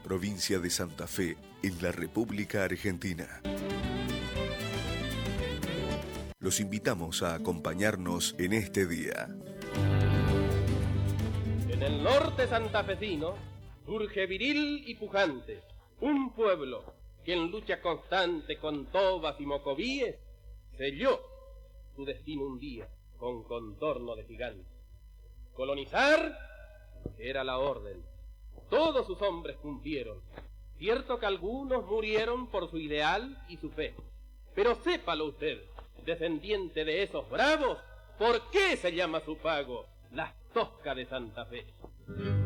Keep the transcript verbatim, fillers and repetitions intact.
provincia de Santa Fe, en la República Argentina. Los invitamos a acompañarnos en este día. En el norte santafesino surge viril y pujante un pueblo que en lucha constante con tobas y mocovíes selló su destino un día con contorno de gigante. Colonizar era la orden. Todos sus hombres cumplieron. Cierto que algunos murieron por su ideal y su fe. Pero sépalo usted, descendiente de esos bravos, ¿por qué se llama su pago Las Toscas de Santa Fe?